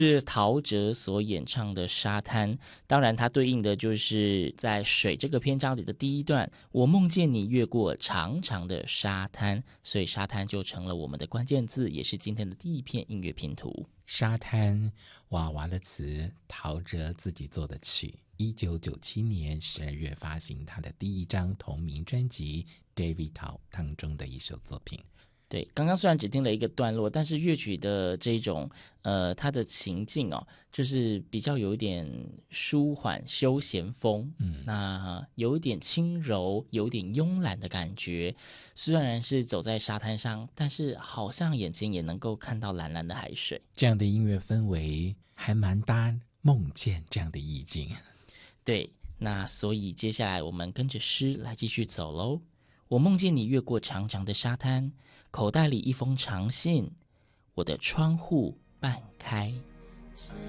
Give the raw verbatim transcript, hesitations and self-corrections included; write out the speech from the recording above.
是陶喆所演唱的《沙滩》，当然它对应的就是在水这个篇章里的第一段，我梦见你越过长长的沙滩，所以沙滩就成了我们的关键字，也是今天的第一片音乐拼图。 沙滩，娃娃的词，陶喆自己做的曲。一九九七年十二月发行他的第一张同名专辑《David Tao》当中的一首作品。 对，刚刚虽然只听了一个段落，但是乐曲的这种呃，它的情境哦，就是比较有一点舒缓休闲风，嗯，那有一点轻柔，有一点慵懒的感觉。虽然是走在沙滩上，但是好像眼睛也能够看到蓝蓝的海水。 这样的音乐氛围还蛮搭梦见这样的意境。 对，那所以接下来我们跟着诗来继续走喽。我梦见你越过长长的沙滩，口袋里一封长信，我的窗户半开。